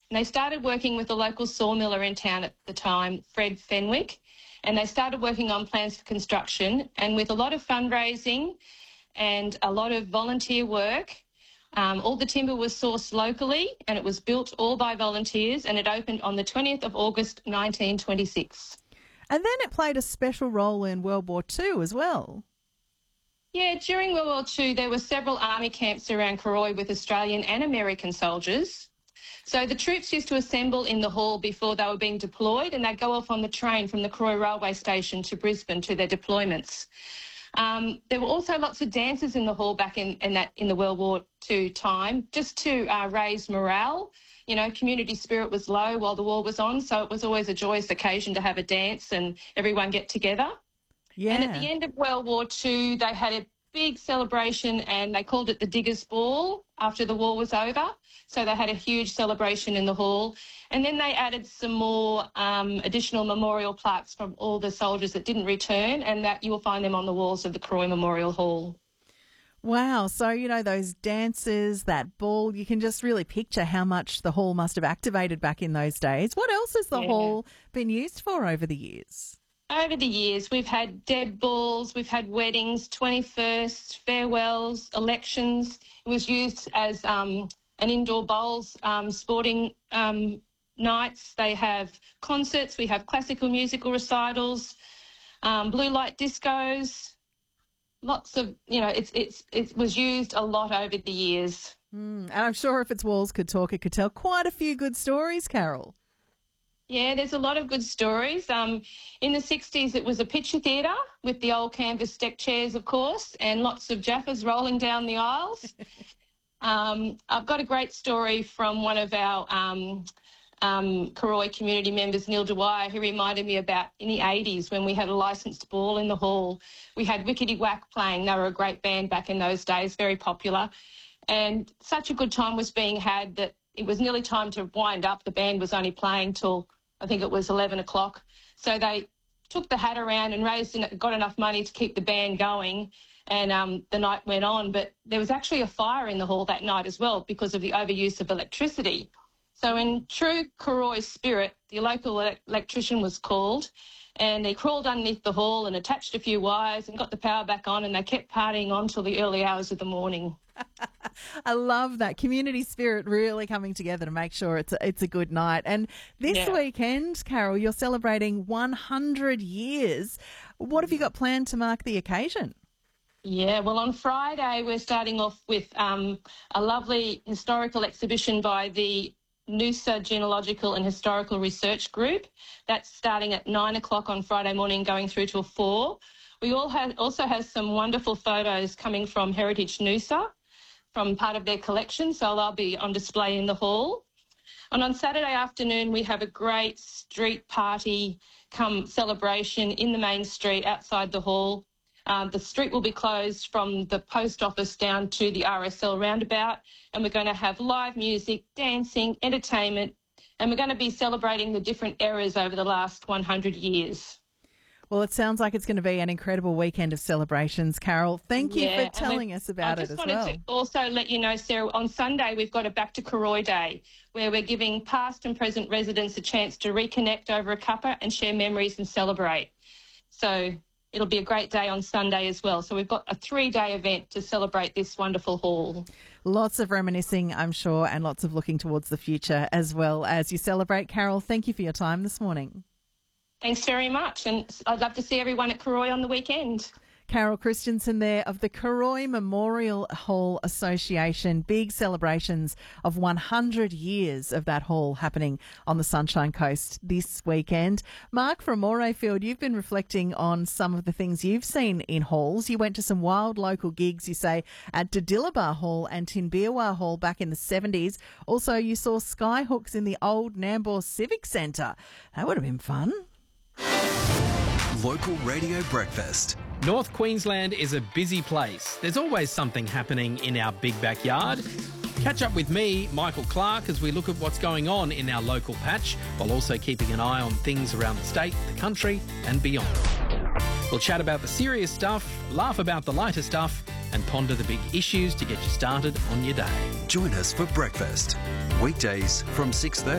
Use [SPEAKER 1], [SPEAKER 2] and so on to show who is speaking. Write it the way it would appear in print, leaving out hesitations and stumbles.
[SPEAKER 1] And they started working with the local sawmiller in town at the time, Fred Fenwick, and they started working on plans for construction. And with a lot of fundraising and a lot of volunteer work, all the timber was sourced locally and it was built all by volunteers, and it opened on the 20th of August 1926.
[SPEAKER 2] And then it played a special role in World War II as well.
[SPEAKER 1] Yeah, during World War II, there were several army camps around Karoi with Australian and American soldiers. So the troops used to assemble in the hall before they were being deployed, and they'd go off on the train from the Karoi railway station to Brisbane to their deployments. There were also lots of dances in the hall back in the World War II time, just to raise morale. You know, community spirit was low while the war was on, so it was always a joyous occasion to have a dance and everyone get together.
[SPEAKER 2] Yeah.
[SPEAKER 1] And at the end of World War II, they had a big celebration and they called it the Diggers' Ball after the war was over. So they had a huge celebration in the hall. And then they added some more additional memorial plaques from all the soldiers that didn't return, and that you will find them on the walls of the Karoi Memorial Hall.
[SPEAKER 2] Wow. So, you know, those dances, that ball, you can just really picture how much the hall must have activated back in those days. What else has the hall been used for over the years?
[SPEAKER 1] Over the years, we've had dead balls, we've had weddings, 21st, farewells, elections. It was used as an indoor bowls sporting nights. They have concerts, we have classical musical recitals, blue light discos. Lots of, you know, it was used a lot over the years.
[SPEAKER 2] And I'm sure if its walls could talk, it could tell quite a few good stories, Carol.
[SPEAKER 1] Yeah, there's a lot of good stories. In the 60s, it was a picture theatre with the old canvas deck chairs, of course, and lots of Jaffas rolling down the aisles. I've got a great story from one of our Karoi community members, Neil Dwyer, who reminded me about in the 80s when we had a licensed ball in the hall. We had Wickety Whack playing. They were a great band back in those days, very popular. And such a good time was being had that it was nearly time to wind up. The band was only playing till, I think it was 11 o'clock. So they took the hat around and got enough money to keep the band going, and the night went on. But there was actually a fire in the hall that night as well because of the overuse of electricity. So in true Karoi spirit, the local electrician was called, and he crawled underneath the hall and attached a few wires and got the power back on, and they kept partying on till the early hours of the morning.
[SPEAKER 2] I love that community spirit really coming together to make sure it's a good night. And this weekend, Carol, you're celebrating 100 years. What have you got planned to mark the occasion? Yeah,
[SPEAKER 1] well, on Friday we're starting off with a lovely historical exhibition by the Noosa Genealogical and Historical Research Group. That's starting at 9 o'clock on Friday morning, going through till 4. We also have some wonderful photos coming from Heritage Noosa, from part of their collection, so they'll be on display in the hall. And on Saturday afternoon, we have a great street party come celebration in the main street outside the hall. The street will be closed from the post office down to the RSL roundabout, and we're going to have live music, dancing, entertainment, and we're going to be celebrating the different eras over the last 100 years.
[SPEAKER 2] Well, it sounds like it's going to be an incredible weekend of celebrations, Carol. Thank you for telling us about it as well. I just wanted to
[SPEAKER 1] also let you know, Sarah, on Sunday we've got a Back to Karoi Day where we're giving past and present residents a chance to reconnect over a cuppa and share memories and celebrate. So it'll be a great day on Sunday as well. So we've got a 3-day event to celebrate this wonderful hall.
[SPEAKER 2] Lots of reminiscing, I'm sure, and lots of looking towards the future as well as you celebrate. Carol, thank you for your time this morning.
[SPEAKER 1] Thanks very much, and I'd love to see everyone at Karoi on the weekend.
[SPEAKER 2] Carol Christensen there of the Karoi Memorial Hall Association. Big celebrations of 100 years of that hall happening on the Sunshine Coast this weekend. Mark from Morayfield, you've been reflecting on some of the things you've seen in halls. You went to some wild local gigs, you say, at Dadilabar Hall and Tinbirwar Hall back in the 70s. Also, you saw skyhooks in the old Nambour Civic Centre. That would have been fun.
[SPEAKER 3] Local Radio Breakfast.
[SPEAKER 4] North Queensland is a busy place. There's always something happening in our big backyard. Catch up with me, Michael Clark, as we look at what's going on in our local patch, while also keeping an eye on things around the state, the country and beyond. We'll chat about the serious stuff, laugh about the lighter stuff and ponder the big issues to get you started on your day.
[SPEAKER 3] Join us for breakfast. Weekdays from 6:30.